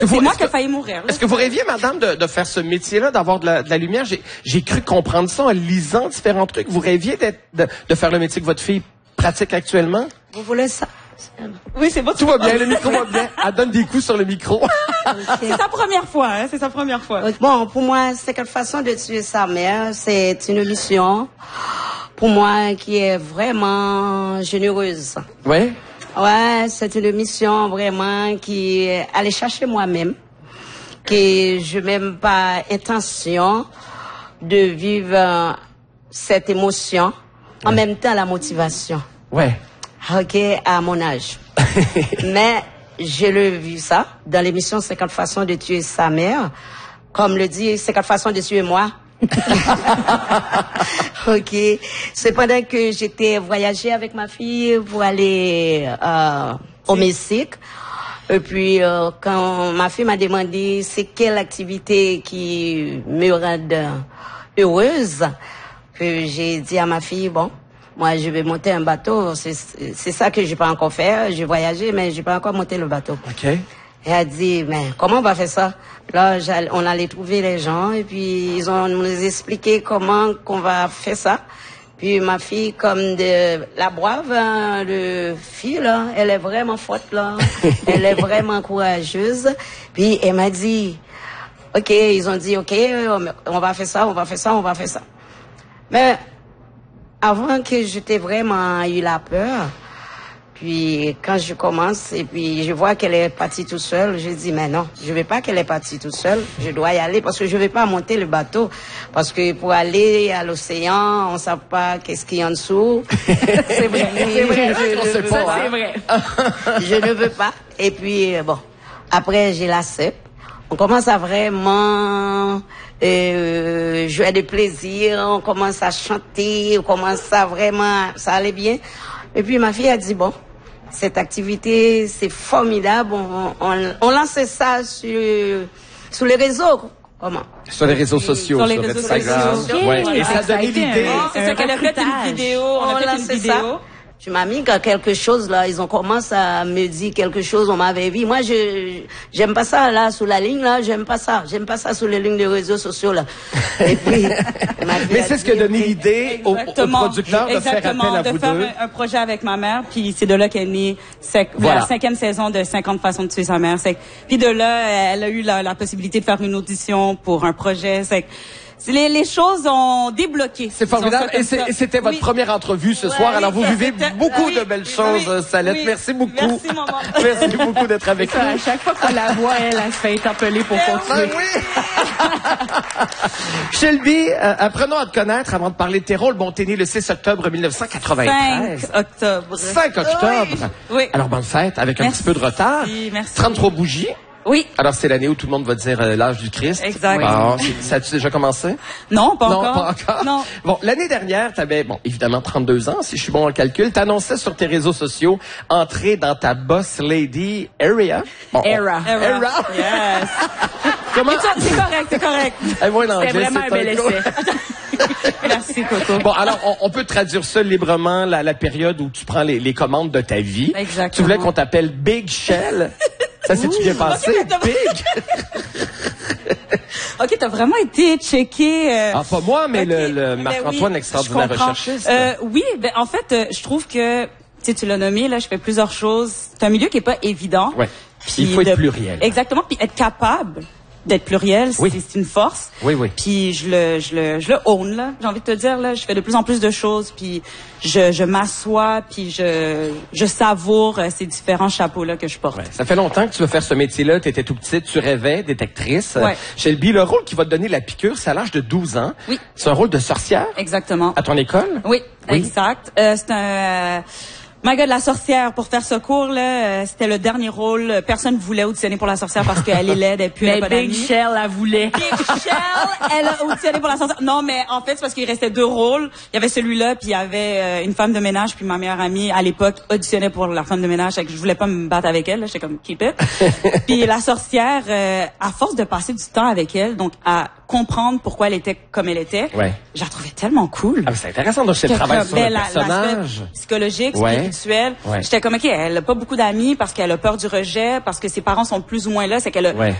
C'est moi qui ai failli mourir. Est-ce que vous rêviez, madame, de faire ce métier-là, d'avoir de la lumière? J'ai cru comprendre ça en lisant différents trucs. Vous rêviez de faire le métier que votre fille pratique actuellement? Vous voulez ça? Oui, c'est bon. Tout va bien, le micro va bien. Elle donne des coups sur le micro. C'est sa première fois, hein, c'est sa première fois. Bon, pour moi, c'est une façon de tuer sa mère. C'est une mission, pour moi, qui est vraiment généreuse. Oui? Ouais, c'est une mission vraiment qui allait chercher moi-même, que je n'ai pas intention de vivre cette émotion, en même temps la motivation. Ouais. Ok, à mon âge. Mais je l'ai vu ça dans l'émission 50 façons de tuer sa mère, comme le dit 50 façons de tuer moi. Ok. C'est pendant que j'étais voyager avec ma fille pour aller au Mexique. Et puis quand ma fille m'a demandé c'est quelle activité qui me rend heureuse, que j'ai dit à ma fille bon, moi je vais monter un bateau. C'est ça que j'ai pas encore fait. J'ai voyagé mais j'ai pas encore monté le bateau. Ok. Et elle a dit, mais comment on va faire ça? Là, on allait trouver les gens et puis ils ont nous expliqué comment qu'on va faire ça. Puis ma fille, comme de la brave, hein, le fille, là, elle est vraiment forte, là. Elle est vraiment courageuse. Puis elle m'a dit, ok, ils ont dit, ok, on va faire ça, on va faire ça, on va faire ça. Mais avant que j'étais vraiment eu la peur, puis quand je commence et puis je vois qu'elle est partie toute seule, je dis mais non, je veux pas qu'elle est partie toute seule, je dois y aller parce que je vais pas monter le bateau parce que pour aller à l'océan, on sait pas qu'est-ce qu'il y a en dessous. C'est vrai, c'est vrai. C'est vrai. Je ne veux pas. Et puis bon, après j'ai la CEP. On commence à vraiment jouer de plaisir, on commence à chanter, on commence à vraiment, ça allait bien. Et puis ma fille a dit bon, cette activité c'est formidable, on lance ça sur les réseaux. Comment? Sur les réseaux sociaux. Sur les réseaux Instagram. sociaux. Ouais. Okay. Et ça a donné l'idée. C'est ça qu'elle a fait une vidéo. On a fait une vidéo. Ça. Tu m'as mis quelque chose là, ils ont commencé à me dire quelque chose, on m'avait vu. Moi, j'aime pas ça là sous la ligne là, j'aime pas ça sur les lignes de réseaux sociaux là. Et puis, mais c'est ce qui a donné l'idée au producteur de faire appel à vous deux. De faire un projet avec ma mère, puis c'est de là qu'est née la 5e saison de 50 façons de tuer sa mère. Puis de là, elle a eu la possibilité de faire une audition pour un projet. Les choses ont débloqué. C'est formidable. Et c'était votre première entrevue ce soir. Alors, vous vivez beaucoup de belles choses, Salette. Merci beaucoup. Merci, maman. Merci beaucoup d'être avec nous. À chaque fois qu'on la voit, elle se fait interpeller pour continuer. Ben oui. Shelby, apprenons à te connaître avant de parler de tes rôles. Bon, t'es né le 6 octobre 1993. 5 octobre. 5 octobre. Oui. Alors, bonne fête, avec un petit peu de retard. Merci. 33 bougies. Oui. Alors, c'est l'année où tout le monde va dire l'âge du Christ. Exact. Bon, ça a-tu déjà commencé? Non, pas non, encore. Pas encore. Non. Bon, l'année dernière, t'avais, évidemment, 32 ans, si je suis bon en calcul. T'annonçais sur tes réseaux sociaux entrer dans ta boss lady area. Bon, Era. Yes. Comment? C'est correct. Moi, l'anglais, C'est vraiment un bel essai. Merci, Coco. Bon, alors, on peut traduire ça librement, la période où tu prends les commandes de ta vie. Exactement. Tu voulais qu'on t'appelle Big Shell. Ça s'est-tu bien passé? Okay, Big? OK, t'as vraiment été checké. Pas moi, mais okay. le Marc-Antoine, oui, extraordinaire recherchiste. Oui, en fait, je trouve que, tu l'as nommé, là, je fais plusieurs choses. C'est un milieu qui est pas évident. Ouais. Il faut être pluriel. Exactement, puis être capable d'être pluriel, c'est une force. Oui. Puis je le own, là. J'ai envie de te dire, là, je fais de plus en plus de choses, puis je m'assois, puis je savoure ces différents chapeaux-là que je porte. Ouais. Ça fait longtemps que tu veux faire ce métier-là. Tu étais tout petite, tu rêvais d'être actrice. Ouais. Shelby, le rôle qui va te donner la piqûre, c'est à l'âge de 12 ans. Oui. C'est un rôle de sorcière. Exactement. À ton école? Oui. Exact. C'est un... My God, la sorcière, pour faire ce cours, là, c'était le dernier rôle. Personne ne voulait auditionner pour la sorcière parce qu'elle est laide, et puis elle a pas d'amis. Big Shell, elle voulait. Big Shell, elle a auditionné pour la sorcière. Non, mais en fait, c'est parce qu'il restait 2 rôles. Il y avait celui-là, puis il y avait une femme de ménage, puis ma meilleure amie, à l'époque, auditionnait pour la femme de ménage. Je voulais pas me battre avec elle, là. J'étais comme, keep it. Puis la sorcière, à force de passer du temps avec elle, donc à comprendre pourquoi elle était comme elle était. Ouais. Je la trouvais tellement cool. Ah, c'est intéressant. Donc, c'est le travail sur le personnage. L'aspect psychologique, Ouais. spirituel. Ouais. J'étais comme, OK, elle a pas beaucoup d'amis parce qu'elle a peur du rejet, parce que ses parents sont plus ou moins là. C'est qu'elle a, Ouais.